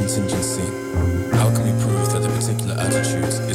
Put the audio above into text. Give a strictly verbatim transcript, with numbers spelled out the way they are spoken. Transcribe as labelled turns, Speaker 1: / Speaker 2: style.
Speaker 1: contingency? How can we prove that the particular attitude